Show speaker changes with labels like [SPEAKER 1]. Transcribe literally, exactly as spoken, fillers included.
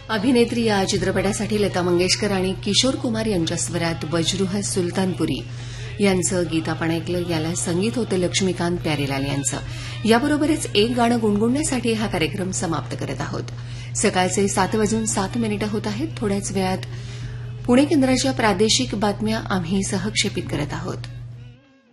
[SPEAKER 1] अभिनेत्री या चित्रपटासाठी लता मंगेशकर आणि किशोर कुमार यांच्या स्वरात वज्रुह सुलतानपुरी यांचं गीत आपण ऐकलं. याला संगीत होतं लक्ष्मीकांत प्यारेलाल यांचं. याबरोबरच एक गाणं गुणगुणण्यासाठी हा कार्यक्रम समाप्त करत आहोत. सकाळचे सात वाजून सात मिनिटं होत आहेत. थोड्याच वेळात पुणे केंद्राच्या प्रादेशिक बातम्या आम्ही सहक्षेपित करत आहोत.